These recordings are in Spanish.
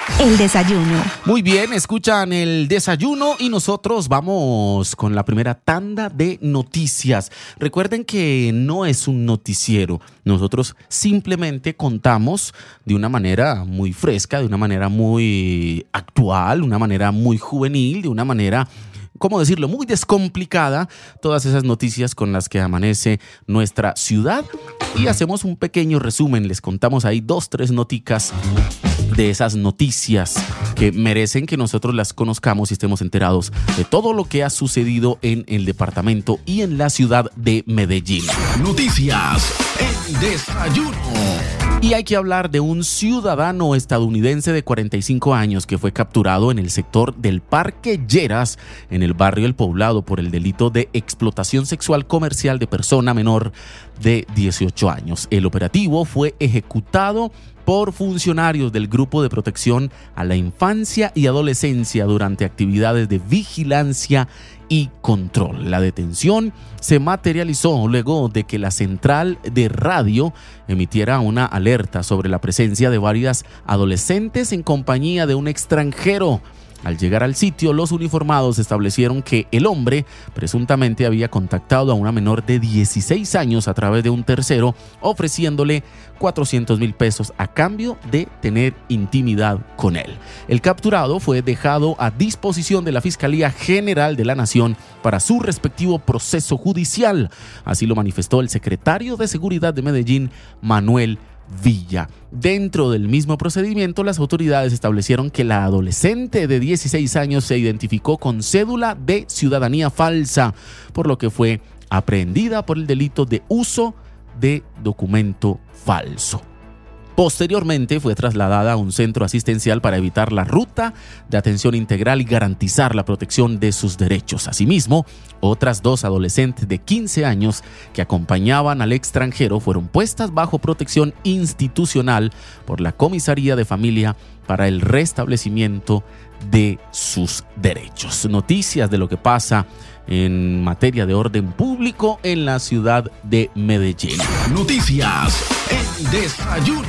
El desayuno. Muy bien, escuchan el desayuno y nosotros vamos con la primera tanda de noticias. Recuerden que no es un noticiero. Nosotros simplemente contamos de una manera muy fresca, de una manera muy actual, una manera muy juvenil, de una manera, ¿cómo decirlo?, muy descomplicada, todas esas noticias con las que amanece nuestra ciudad. Y hacemos un pequeño resumen, les contamos ahí 2-3 noticas de esas noticias que merecen que nosotros las conozcamos y estemos enterados de todo lo que ha sucedido en el departamento y en la ciudad de Medellín. Noticias en desayuno. Y hay que hablar de un ciudadano estadounidense de 45 años que fue capturado en el sector del Parque Lleras, en el barrio El Poblado, por el delito de explotación sexual comercial de persona menor de 18 años. El operativo fue ejecutado por funcionarios del Grupo de Protección a la Infancia y Adolescencia durante actividades de vigilancia y control. La detención se materializó luego de que la central de radio emitiera una alerta sobre la presencia de varias adolescentes en compañía de un extranjero. Al llegar al sitio, los uniformados establecieron que el hombre presuntamente había contactado a una menor de 16 años a través de un tercero, ofreciéndole 400,000 pesos a cambio de tener intimidad con él. El capturado fue dejado a disposición de la Fiscalía General de la Nación para su respectivo proceso judicial. Así lo manifestó el secretario de Seguridad de Medellín, Manuel Villa. Dentro del mismo procedimiento, las autoridades establecieron que la adolescente de 16 años se identificó con cédula de ciudadanía falsa, por lo que fue aprehendida por el delito de uso de documento falso. Posteriormente fue trasladada a un centro asistencial para evitar la ruta de atención integral y garantizar la protección de sus derechos. Asimismo, otras 2 adolescentes de 15 años que acompañaban al extranjero fueron puestas bajo protección institucional por la Comisaría de Familia para el restablecimiento de sus derechos. Noticias de lo que pasa en materia de orden público en la ciudad de Medellín. Noticias en desayuno.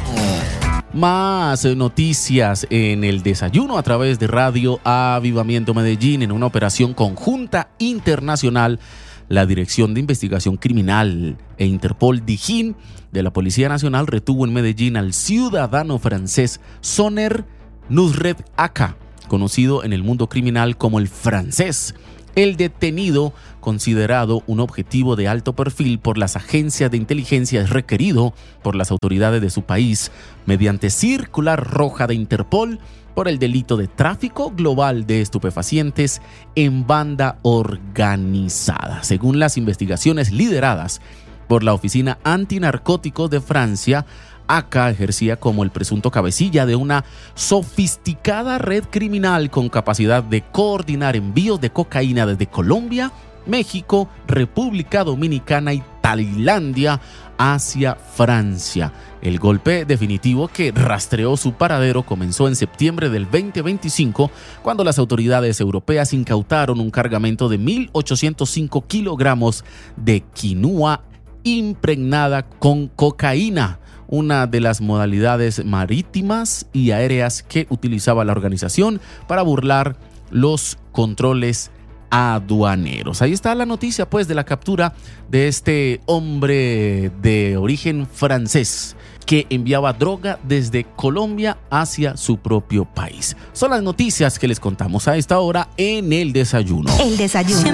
Más noticias en el desayuno a través de Radio Avivamiento Medellín. En una operación conjunta internacional, la Dirección de Investigación Criminal e Interpol Dijín de la Policía Nacional retuvo en Medellín al ciudadano francés Soner Nusret Aka, conocido en el mundo criminal como el Francés. El detenido, considerado un objetivo de alto perfil por las agencias de inteligencia, es requerido por las autoridades de su país mediante circular roja de Interpol por el delito de tráfico global de estupefacientes en banda organizada. Según las investigaciones lideradas por la Oficina Antinarcóticos de Francia, Aka ejercía como el presunto cabecilla de una sofisticada red criminal con capacidad de coordinar envíos de cocaína desde Colombia, México, República Dominicana y Tailandia hacia Francia. El golpe definitivo que rastreó su paradero comenzó en septiembre del 2025, cuando las autoridades europeas incautaron un cargamento de 1.805 kilogramos de quinua impregnada con cocaína, una de las modalidades marítimas y aéreas que utilizaba la organización para burlar los controles aduaneros. Ahí está la noticia, pues, de la captura de este hombre de origen francés que enviaba droga desde Colombia hacia su propio país. Son las noticias que les contamos a esta hora en el desayuno. El desayuno.